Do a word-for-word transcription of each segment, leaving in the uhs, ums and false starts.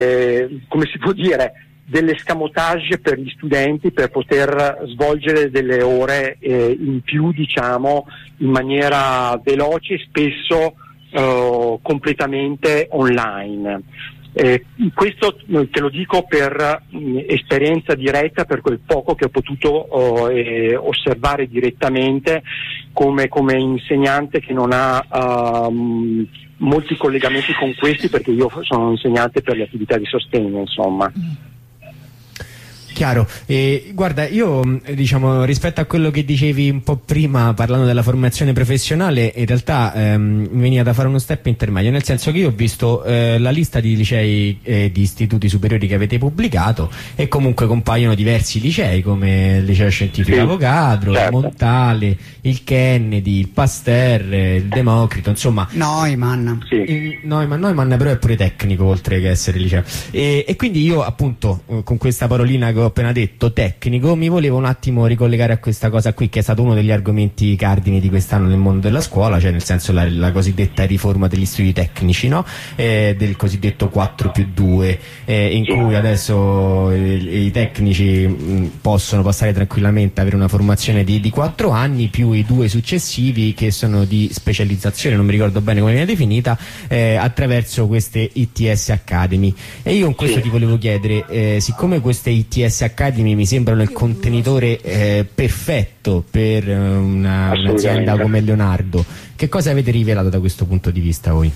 eh, come si può dire, dell'escamotage per gli studenti per poter svolgere delle ore eh, in più, diciamo, in maniera veloce e spesso eh, completamente online. Eh, questo te lo dico per mh, esperienza diretta, per quel poco che ho potuto oh, eh, osservare direttamente come, come insegnante che non ha uh, molti collegamenti con questi, perché io sono insegnante per le attività di sostegno, insomma. Chiaro. E, guarda, io diciamo rispetto a quello che dicevi un po' prima parlando della formazione professionale, in realtà ehm, mi veniva da fare uno step intermedio, nel senso che io ho visto eh, la lista di licei e eh, di istituti superiori che avete pubblicato, e comunque compaiono diversi licei come il Liceo Scientifico sì, Avogadro, certo. il Montale, il Kennedy, il Pasteur, il Democrito, insomma Neumann. Sì. il Neumann, Neumann però è pure tecnico oltre che essere liceo, e, e quindi io appunto con questa parolina che ho appena detto, tecnico, mi volevo un attimo ricollegare a questa cosa qui, che è stato uno degli argomenti cardini di quest'anno nel mondo della scuola, cioè nel senso la, la cosiddetta riforma degli studi tecnici, no? Eh, del cosiddetto quattro più due, eh, in cui adesso i, i tecnici mh, possono passare tranquillamente, avere una formazione di, di quattro anni più i due successivi che sono di specializzazione, non mi ricordo bene come viene definita, eh, attraverso queste I T S Academy. E io con questo Sì. ti volevo chiedere, eh, siccome queste I T S Academy mi sembrano il contenitore eh, perfetto per eh, una, un'azienda come Leonardo, che cosa avete rivelato da questo punto di vista voi?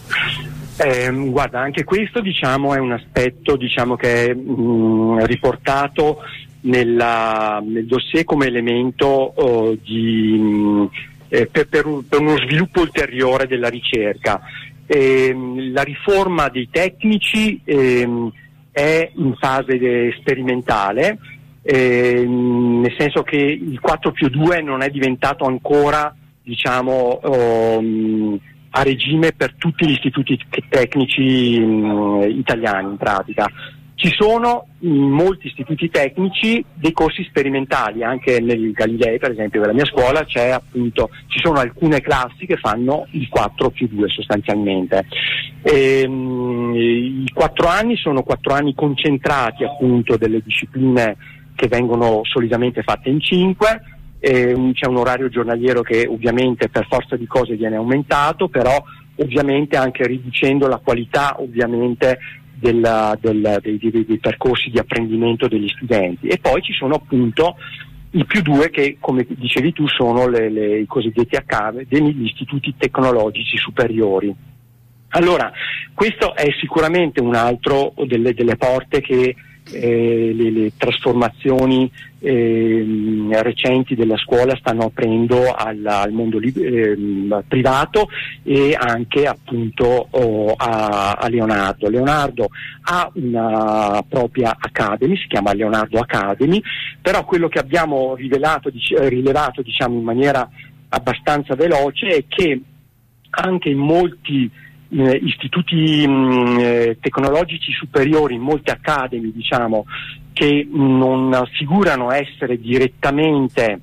Eh, guarda, anche questo, diciamo, è un aspetto, diciamo, che è mh, riportato nella, nel dossier come elemento oh, di, mh, eh, per, per, un, per uno sviluppo ulteriore della ricerca. Eh, la riforma dei tecnici eh, è in fase sperimentale, eh, nel senso che il quattro più due non è diventato ancora, diciamo, um, a regime per tutti gli istituti tecnici um, italiani in pratica. Ci sono in molti istituti tecnici dei corsi sperimentali, anche nel Galilei, per esempio, della mia scuola c'è appunto, ci sono alcune classi che fanno il quattro più due sostanzialmente. E, um, i quattro anni sono quattro anni concentrati appunto delle discipline che vengono solitamente fatte in cinque. E, um, c'è un orario giornaliero che ovviamente per forza di cose viene aumentato, però ovviamente anche riducendo la qualità ovviamente Della, del, dei, dei, dei percorsi di apprendimento degli studenti. E poi ci sono appunto i più due che, come dicevi tu, sono le, le, i cosiddetti accademi degli istituti tecnologici superiori. Allora, questo è sicuramente un altro delle, delle porte che eh, le, le trasformazioni eh, recenti della scuola stanno aprendo al, al mondo eh, privato e anche appunto oh, a, a Leonardo. Leonardo ha una propria Academy, si chiama Leonardo Academy, però quello che abbiamo rivelato, dic- rilevato diciamo in maniera abbastanza veloce è che anche in molti Eh, istituti mh, eh, tecnologici superiori, in molte academy diciamo che non figurano essere direttamente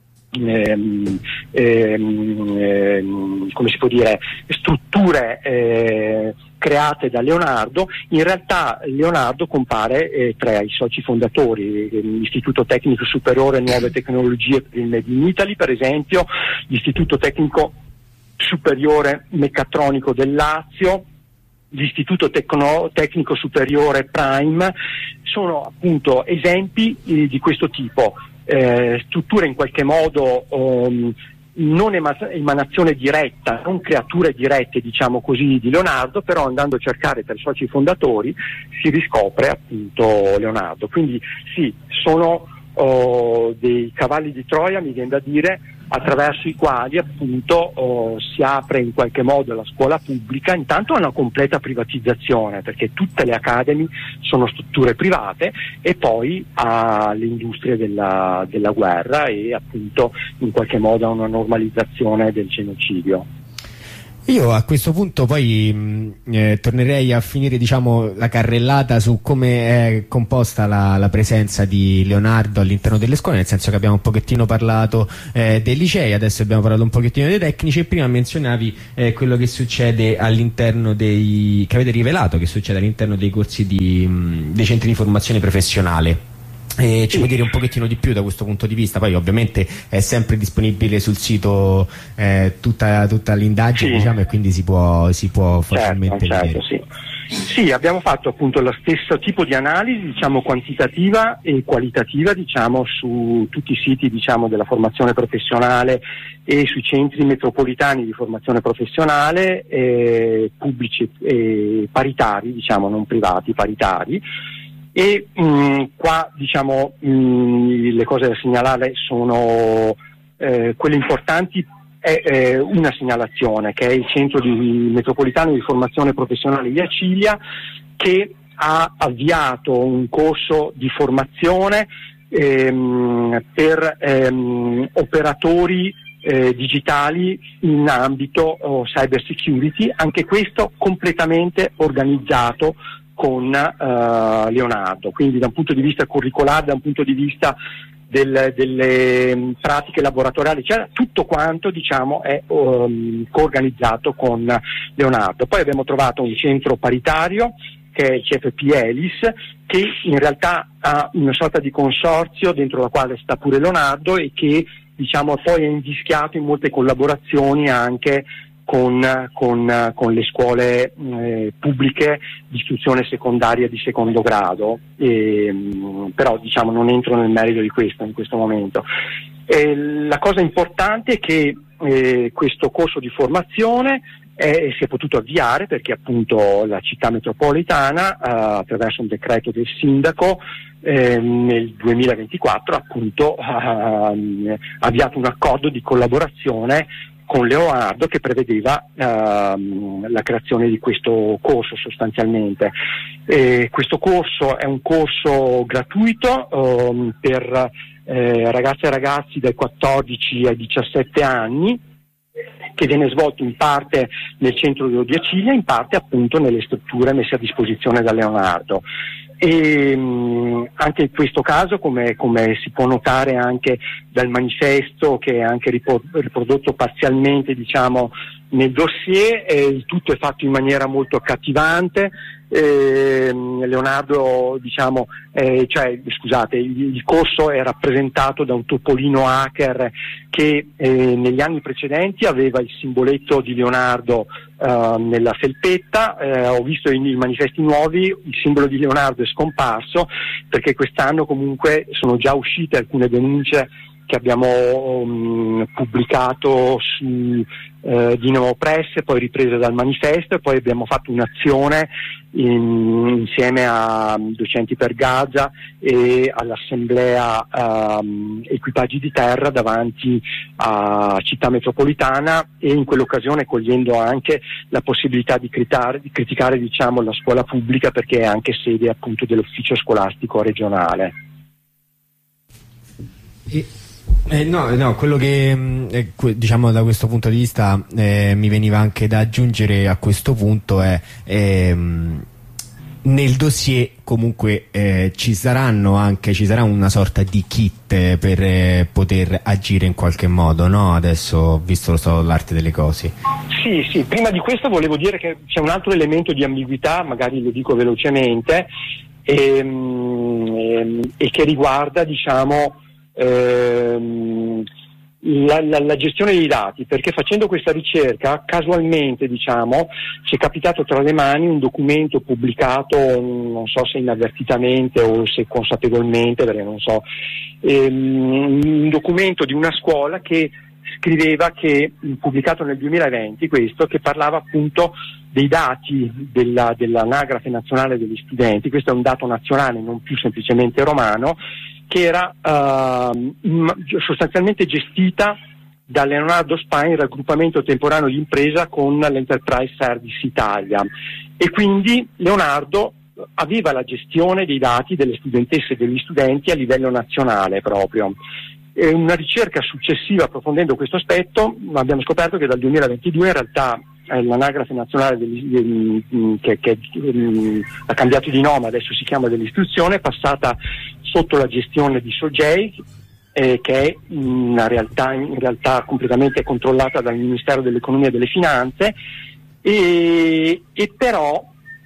ehm, ehm, ehm, come si può dire strutture eh, create da Leonardo. In realtà Leonardo compare eh, tra i soci fondatori, l'Istituto Tecnico Superiore Nuove Tecnologie per il Made in Italy per esempio, l'Istituto Tecnico Superiore Meccatronico del Lazio, l'Istituto Tecno, Tecnico Superiore Prime, sono appunto esempi eh, di questo tipo, eh, strutture in qualche modo um, non ema- emanazione diretta, non creature dirette diciamo così di Leonardo, però andando a cercare tra i soci fondatori si riscopre appunto Leonardo. Quindi sì, sono oh, dei cavalli di Troia, mi viene da dire, attraverso i quali appunto oh, si apre in qualche modo la scuola pubblica, intanto a una completa privatizzazione, perché tutte le academy sono strutture private, e poi alle industrie della, della guerra e appunto in qualche modo a una normalizzazione del genocidio. Io a questo punto poi mh, eh, tornerei a finire, diciamo, la carrellata su come è composta la, la presenza di Leonardo all'interno delle scuole, nel senso che abbiamo un pochettino parlato eh, dei licei, adesso abbiamo parlato un pochettino dei tecnici, e prima menzionavi eh, quello che succede all'interno dei, che avete rivelato che succede all'interno dei corsi di, mh, dei centri di formazione professionale. E ci puoi dire un pochettino di più da questo punto di vista? Poi ovviamente è sempre disponibile sul sito eh, tutta, tutta l'indagine, sì, diciamo, e quindi si può, si può facilmente certo, vedere. certo, sì. Sì, abbiamo fatto appunto lo stesso tipo di analisi, diciamo, quantitativa e qualitativa, diciamo, su tutti i siti, diciamo, della formazione professionale e sui centri metropolitani di formazione professionale, eh, pubblici e paritari, diciamo, non privati, paritari. E mh, qua, diciamo, mh, le cose da segnalare sono eh, quelle importanti. È eh, una segnalazione, che è il centro di, metropolitano di formazione professionale di Acilia, che ha avviato un corso di formazione ehm, per ehm, operatori eh, digitali in ambito oh, cyber security, anche questo completamente organizzato con uh, Leonardo, quindi da un punto di vista curricolare, da un punto di vista del, delle um, pratiche laboratoriali, cioè tutto quanto, diciamo, è um, coorganizzato con Leonardo. Poi abbiamo trovato un centro paritario che è il C F P Elis, che in realtà ha una sorta di consorzio dentro la quale sta pure Leonardo e che, diciamo, poi è invischiato in molte collaborazioni anche Con, con, con le scuole eh, pubbliche di istruzione secondaria di secondo grado, e, mh, però, diciamo, non entro nel merito di questo in questo momento. E la cosa importante è che eh, questo corso di formazione eh, si è potuto avviare perché appunto la città metropolitana eh, attraverso un decreto del sindaco eh, nel duemilaventiquattro appunto ha avviato un accordo di collaborazione con Leonardo che prevedeva uh, la creazione di questo corso sostanzialmente. E questo corso è un corso gratuito um, per eh, ragazze e ragazzi dai quattordici ai diciassette anni, che viene svolto in parte nel centro di Acilia, in parte appunto nelle strutture messe a disposizione da Leonardo. E mh, anche in questo caso, come, come si può notare anche dal manifesto, che è anche riprodotto parzialmente, diciamo, nel dossier, eh, il tutto è fatto in maniera molto accattivante. Eh, Leonardo, diciamo, eh, cioè, scusate, il, il corso è rappresentato da un topolino hacker che eh, negli anni precedenti aveva il simboletto di Leonardo eh, nella felpetta. Eh, ho visto in, in manifesti nuovi il simbolo di Leonardo è scomparso, perché quest'anno comunque sono già uscite alcune denunce che abbiamo um, pubblicato su eh, Dinamo Press, poi riprese dal manifesto, e poi abbiamo fatto un'azione in, insieme a Docenti per Gaza e all'assemblea um, Equipaggi di Terra davanti a Città Metropolitana, e in quell'occasione cogliendo anche la possibilità di criticare, di criticare diciamo, la scuola pubblica, perché è anche sede appunto dell'ufficio scolastico regionale. E... Eh, no, no, quello che eh, diciamo da questo punto di vista eh, mi veniva anche da aggiungere a questo punto è ehm, nel dossier comunque eh, ci saranno anche ci sarà una sorta di kit per eh, poter agire in qualche modo, no? Adesso ho visto lo stato dell'arte delle cose. Sì, sì, prima di questo volevo dire che c'è un altro elemento di ambiguità, magari lo dico velocemente, ehm, e che riguarda, diciamo, Ehm, la, la, la gestione dei dati, perché facendo questa ricerca casualmente, diciamo, ci è capitato tra le mani un documento pubblicato, non so se inavvertitamente o se consapevolmente, perché non so, ehm, un documento di una scuola che scriveva che, pubblicato nel duemilaventi, questo, che parlava appunto dei dati della, dell'anagrafe nazionale degli studenti. Questo è un dato nazionale, non più semplicemente romano, che era uh, sostanzialmente gestita da Leonardo Spine, raggruppamento temporaneo di impresa con l'Enterprise Service Italia, e quindi Leonardo aveva la gestione dei dati delle studentesse e degli studenti a livello nazionale proprio. E una ricerca successiva, approfondendo questo aspetto, abbiamo scoperto che dal duemilaventidue in realtà eh, l'Anagrafe Nazionale degli, degli, che, che um, ha cambiato di nome, adesso si chiama dell'istruzione, è passata sotto la gestione di Sogei, eh, che è una realtà, in realtà completamente controllata dal Ministero dell'Economia e delle Finanze, e, e però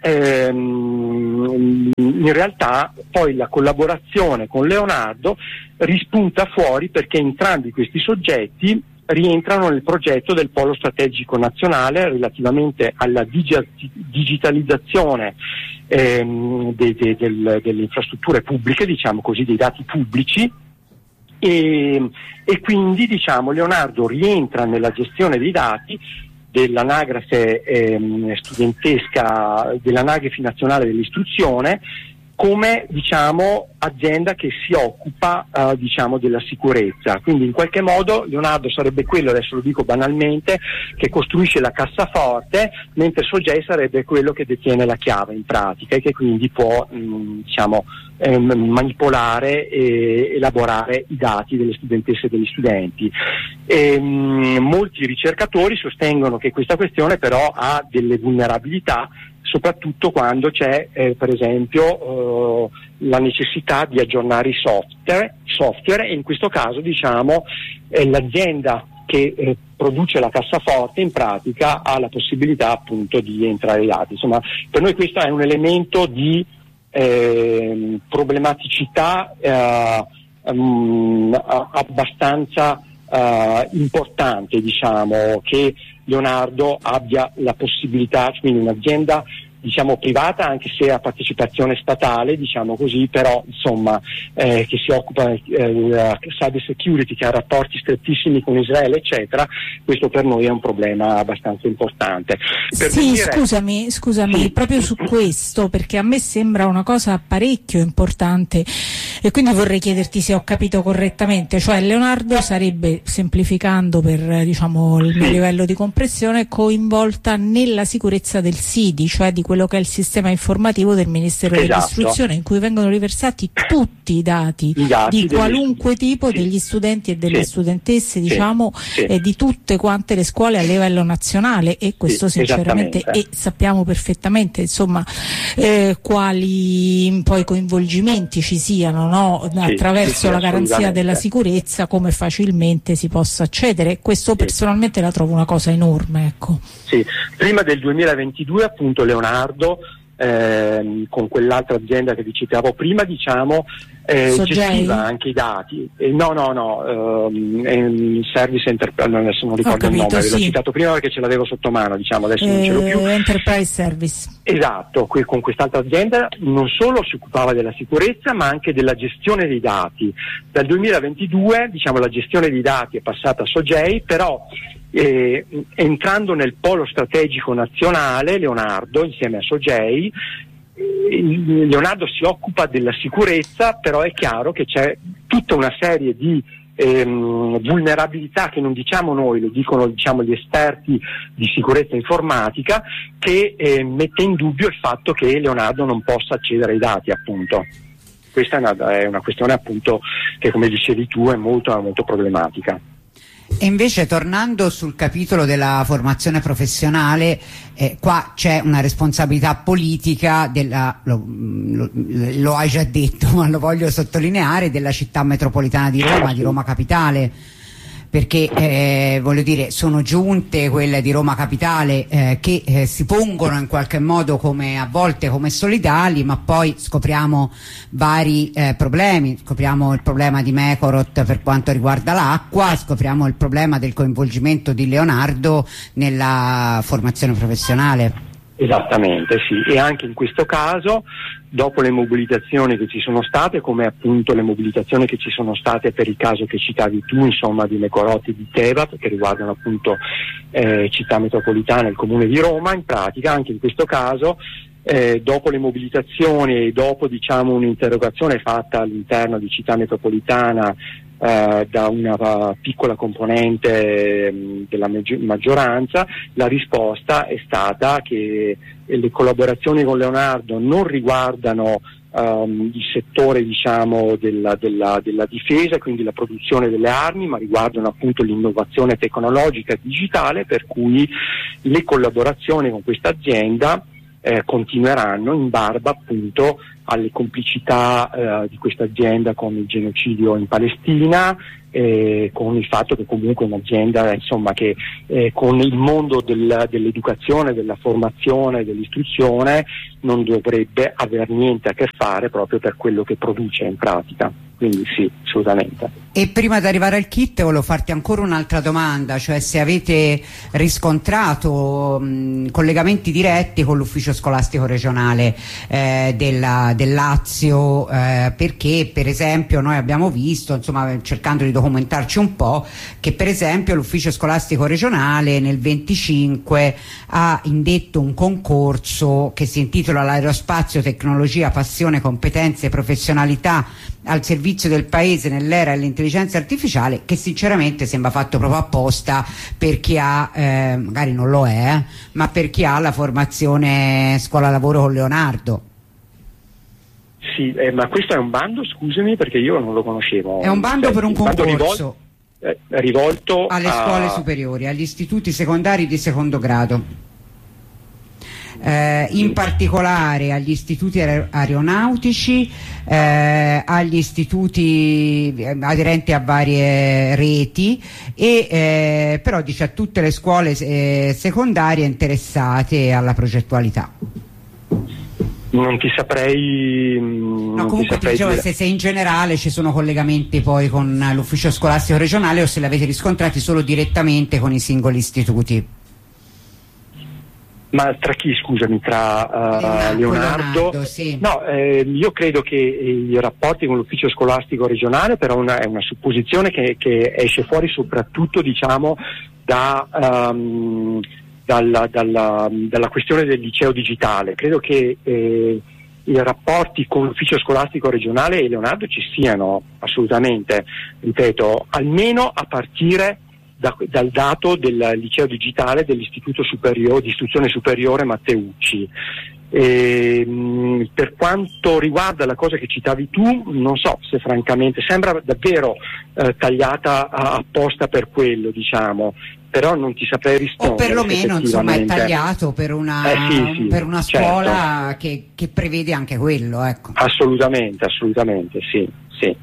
ehm, in realtà poi la collaborazione con Leonardo rispunta fuori perché entrambi questi soggetti rientrano nel progetto del Polo Strategico Nazionale relativamente alla digi- digitalizzazione ehm, de- de- del, delle infrastrutture pubbliche, diciamo così, dei dati pubblici, e, e quindi diciamo Leonardo rientra nella gestione dei dati dell'anagrafe ehm, studentesca, dell'Anagrafe Nazionale dell'Istruzione, come diciamo azienda che si occupa uh, diciamo della sicurezza. Quindi in qualche modo Leonardo sarebbe quello, adesso lo dico banalmente, che costruisce la cassaforte, mentre Sogei sarebbe quello che detiene la chiave in pratica e che quindi può mh, diciamo ehm, manipolare e elaborare i dati delle studentesse e degli studenti. E, mh, molti ricercatori sostengono che questa questione però ha delle vulnerabilità, soprattutto quando c'è eh, per esempio eh, la necessità di aggiornare i software, software e in questo caso diciamo eh, l'azienda che eh, produce la cassaforte in pratica ha la possibilità appunto di entrare i dati. Insomma, per noi questo è un elemento di eh, problematicità eh, um, abbastanza eh, importante, diciamo, che Leonardo abbia la possibilità, quindi un'azienda diciamo privata anche se a partecipazione statale, diciamo così, però insomma eh, che si occupa di eh, cyber security, che ha rapporti strettissimi con Israele eccetera, questo per noi è un problema abbastanza importante. Per sì, venire... scusami, scusami, sì. proprio su questo, perché a me sembra una cosa parecchio importante e quindi vorrei chiederti se ho capito correttamente, cioè Leonardo sarebbe, semplificando per diciamo il mio sì. livello di comprensione, coinvolta nella sicurezza del S I D I, cioè di quello che è il sistema informativo del Ministero esatto. dell'Istruzione, in cui vengono riversati tutti i dati, I dati di degli... qualunque tipo, sì. degli studenti e delle sì. studentesse, diciamo, sì. e di tutte quante le scuole a livello nazionale, e questo sì, sinceramente, e sappiamo perfettamente insomma eh, quali poi coinvolgimenti ci siano, no? Sì, attraverso sì, sì, la garanzia della sicurezza, come facilmente si possa accedere. Questo sì. personalmente la trovo una cosa enorme, ecco. Sì, prima del duemilaventidue appunto Leonardo ehm, con quell'altra azienda che vi citavo prima, diciamo, eh, gestiva anche i dati. Eh, no, no, no, ehm, Service Enterprise, adesso non ricordo capito, il nome, sì. l'ho citato prima perché ce l'avevo sotto mano, diciamo, adesso eh, non ce l'ho più. Enterprise Service. Esatto, qui con quest'altra azienda non solo si occupava della sicurezza ma anche della gestione dei dati. Dal duemilaventidue, diciamo, la gestione dei dati è passata a Sogei, però Eh, entrando nel polo strategico nazionale, Leonardo insieme a Sogei, eh, Leonardo si occupa della sicurezza, però è chiaro che c'è tutta una serie di ehm, vulnerabilità che non diciamo noi, lo dicono diciamo gli esperti di sicurezza informatica, che eh, mette in dubbio il fatto che Leonardo non possa accedere ai dati, appunto. Questa è una, è una questione appunto che, come dicevi tu, è molto, molto problematica. E invece, tornando sul capitolo della formazione professionale, eh, qua c'è una responsabilità politica della, lo, lo, lo hai già detto ma lo voglio sottolineare, della città metropolitana di Roma, di Roma Capitale, perché eh, voglio dire, sono giunte quelle di Roma Capitale eh, che eh, si pongono in qualche modo come, a volte come solidali, ma poi scopriamo vari eh, problemi, scopriamo il problema di Mecorot per quanto riguarda l'acqua, scopriamo il problema del coinvolgimento di Leonardo nella formazione professionale. Esattamente, sì, e anche in questo caso, dopo le mobilitazioni che ci sono state, come appunto le mobilitazioni che ci sono state per il caso che citavi tu, insomma, di Mecorot e di Teva, che riguardano appunto eh, città metropolitana e il comune di Roma, in pratica anche in questo caso, eh, dopo le mobilitazioni e dopo diciamo un'interrogazione fatta all'interno di città metropolitana eh, da una piccola componente mh, della maggi- maggioranza, la risposta è stata che le collaborazioni con Leonardo non riguardano Um, il settore diciamo della, della, della difesa, quindi la produzione delle armi, ma riguardano appunto l'innovazione tecnologica e digitale, per cui le collaborazioni con questa azienda eh, continueranno in barba appunto alle complicità eh, di questa azienda con il genocidio in Palestina, eh, con il fatto che comunque è un'azienda insomma che eh, con il mondo del, dell'educazione, della formazione, dell'istruzione non dovrebbe aver niente a che fare proprio per quello che produce in pratica. Quindi sì, assolutamente. E prima di arrivare al kit volevo farti ancora un'altra domanda, cioè se avete riscontrato mh, collegamenti diretti con l'ufficio scolastico regionale eh, della, del Lazio, eh, perché per esempio noi abbiamo visto, insomma cercando di documentarci un po', che per esempio l'ufficio scolastico regionale nel venticinque ha indetto un concorso che si intitola L'aerospazio, tecnologia, passione, competenze e professionalità al servizio del paese nell'era dell'intelligenza artificiale, che sinceramente sembra fatto proprio apposta per chi ha, eh, magari non lo è, eh, ma per chi ha la formazione scuola lavoro con Leonardo. Sì, eh, ma questo è un bando, scusami, perché io non lo conoscevo. È un bando cioè, per un concorso rivolto, eh, rivolto alle a... scuole superiori, agli istituti secondari di secondo grado. Eh, in particolare agli istituti aer- aeronautici, eh, agli istituti aderenti a varie reti e eh, però dice a tutte le scuole eh, secondarie interessate alla progettualità. Non ti saprei. No, non comunque ti ti dicevo dire. se, se in generale ci sono collegamenti poi con l'ufficio scolastico regionale o se li avete riscontrati solo direttamente con i singoli istituti. Ma tra chi, scusami, tra uh, Leonardo, Leonardo? Leonardo sì. No, eh, io credo che i rapporti con l'ufficio scolastico regionale, però una, è una supposizione che, che esce fuori soprattutto, diciamo, da, um, dalla, dalla, dalla questione del liceo digitale. Credo che eh, i rapporti con l'ufficio scolastico regionale e Leonardo ci siano assolutamente, ripeto, almeno a partire Da, dal dato del liceo digitale dell'Istituto Superiore di Istruzione Superiore Matteucci. E, mh, per quanto riguarda la cosa che citavi tu, non so se francamente sembra davvero eh, tagliata a, apposta per quello, diciamo, però non ti saprei rispondere. O perlomeno insomma è tagliato per una, eh, sì, sì, per una scuola certo. che, che prevede anche quello, ecco. Assolutamente, assolutamente, sì, sì.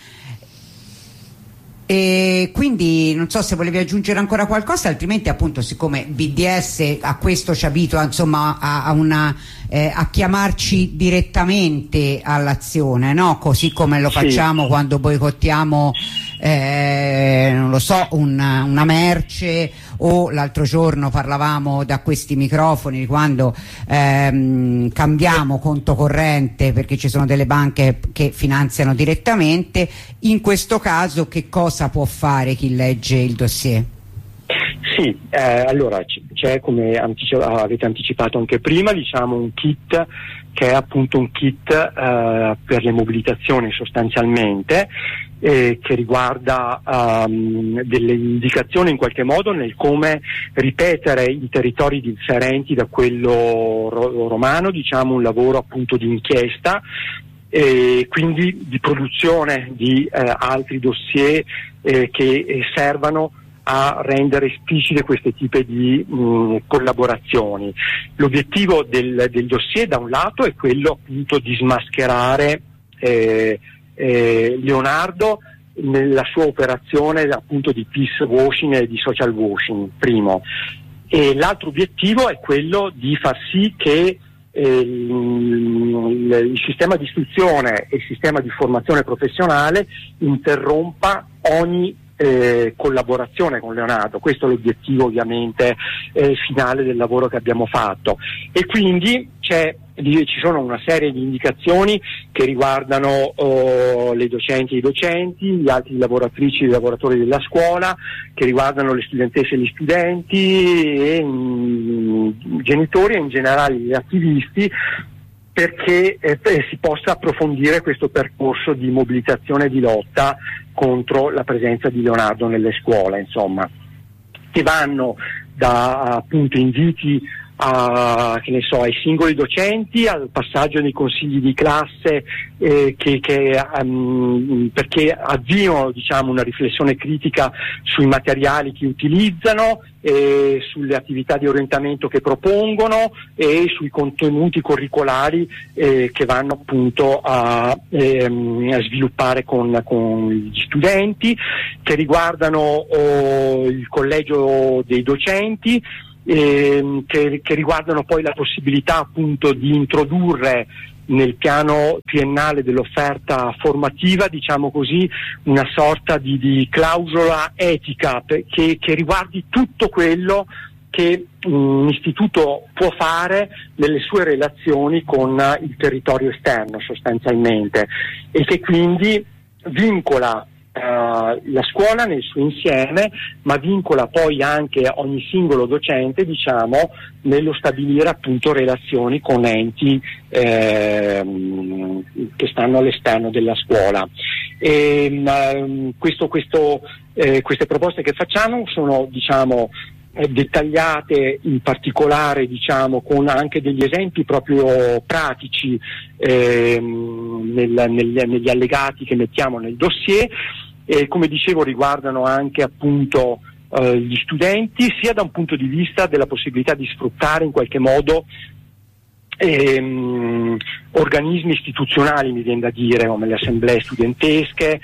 E quindi non so se volevi aggiungere ancora qualcosa, altrimenti appunto siccome B D S a questo ci abitua insomma a, a, una, eh, a chiamarci direttamente all'azione, no? Così come lo facciamo sì. quando boicottiamo eh, non lo so una, una merce, o l'altro giorno parlavamo da questi microfoni quando ehm, cambiamo conto corrente perché ci sono delle banche che finanziano direttamente. In questo caso che cosa può fare chi legge il dossier? Sì, eh, allora c'è, come antici- avete anticipato anche prima, diciamo un kit che è appunto un kit eh, per le mobilitazioni sostanzialmente, eh, che riguarda um, delle indicazioni in qualche modo nel come ripetere i territori differenti da quello ro- romano, diciamo un lavoro appunto di inchiesta e quindi di produzione di eh, altri dossier eh, che eh, servano a rendere esplicite questi tipi di mh, collaborazioni. L'obiettivo del, del dossier da un lato è quello appunto di smascherare eh, eh, Leonardo nella sua operazione appunto di peace washing e di social washing, primo. E l'altro obiettivo è quello di far sì che eh, il, il sistema di istruzione e il sistema di formazione professionale interrompa ogni Eh, collaborazione con Leonardo. Questo è l'obiettivo ovviamente eh, finale del lavoro che abbiamo fatto, e quindi c'è, ci sono una serie di indicazioni che riguardano oh, le docenti e i docenti, gli altri lavoratrici e i lavoratori della scuola, che riguardano le studentesse e gli studenti e mh, genitori e in generale gli attivisti, perché eh, si possa approfondire questo percorso di mobilitazione e di lotta contro la presenza di Leonardo nelle scuole, insomma, che vanno da appunto inviti a, che ne so, ai singoli docenti, al passaggio nei consigli di classe eh, che, che, um, perché avviano, diciamo, una riflessione critica sui materiali che utilizzano, eh, sulle attività di orientamento che propongono e sui contenuti curricolari eh, che vanno appunto a, ehm, a sviluppare con, con gli studenti, che riguardano oh, il collegio dei docenti, Ehm, che, che riguardano poi la possibilità appunto di introdurre nel piano triennale dell'offerta formativa, diciamo così, una sorta di, di clausola etica che, che riguardi tutto quello che un istituto può fare nelle sue relazioni con il territorio esterno sostanzialmente, e che quindi vincola Uh, la scuola nel suo insieme, ma vincola poi anche ogni singolo docente, diciamo, nello stabilire appunto relazioni con enti eh, che stanno all'esterno della scuola. E, uh, questo, questo, eh, queste proposte che facciamo sono, diciamo, dettagliate in particolare, diciamo, con anche degli esempi proprio pratici ehm, nel, negli, negli allegati che mettiamo nel dossier, e come dicevo riguardano anche appunto eh, gli studenti, sia da un punto di vista della possibilità di sfruttare in qualche modo ehm, organismi istituzionali, mi viene da dire, come le assemblee studentesche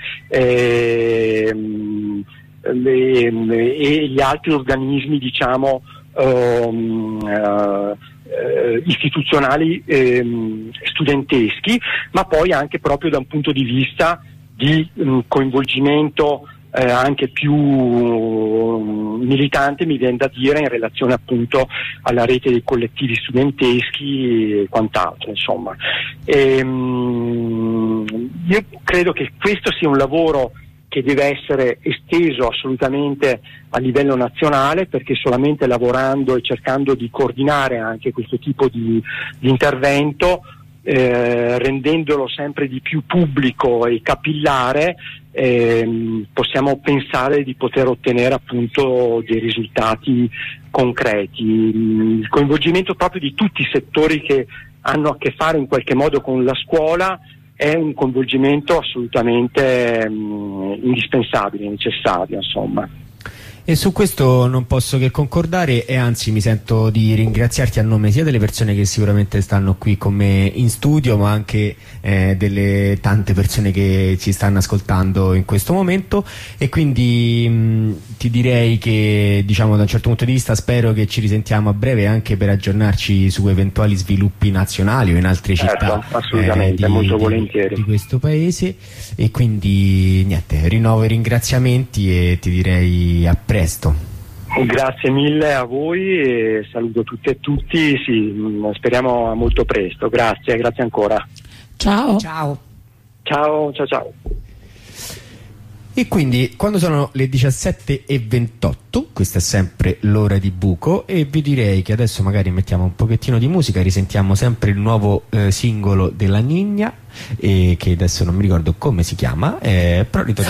ehm, Le, le, e gli altri organismi, diciamo, um, uh, uh, istituzionali um, studenteschi, ma poi anche proprio da un punto di vista di um, coinvolgimento uh, anche più um, militante, mi viene da dire, in relazione appunto alla rete dei collettivi studenteschi e quant'altro, insomma. E, um, io credo che questo sia un lavoro che deve essere esteso assolutamente a livello nazionale, perché solamente lavorando e cercando di coordinare anche questo tipo di, di intervento, eh, rendendolo sempre di più pubblico e capillare, eh, possiamo pensare di poter ottenere appunto dei risultati concreti. Il coinvolgimento proprio di tutti i settori che hanno a che fare in qualche modo con la scuola è un coinvolgimento assolutamente mh, indispensabile, necessario, insomma. E su questo non posso che concordare, e anzi mi sento di ringraziarti a nome sia delle persone che sicuramente stanno qui con me in studio, ma anche eh, delle tante persone che ci stanno ascoltando in questo momento, e quindi mh, ti direi che, diciamo, da un certo punto di vista spero che ci risentiamo a breve anche per aggiornarci su eventuali sviluppi nazionali o in altre certo, città assolutamente, eh, di, molto di, volentieri. di questo paese. E quindi niente, rinnovo i ringraziamenti e ti direi a presto. Presto. Grazie mille a voi e saluto tutti e tutti, sì, speriamo a molto presto. Grazie, grazie ancora. Ciao. Ciao. Ciao, ciao, ciao. E quindi quando sono le diciassette e ventotto, questa è sempre l'ora di buco, e vi direi che adesso magari mettiamo un pochettino di musica, risentiamo sempre il nuovo eh, singolo della Nigna, eh, che adesso non mi ricordo come si chiama, eh, però ritorniamo.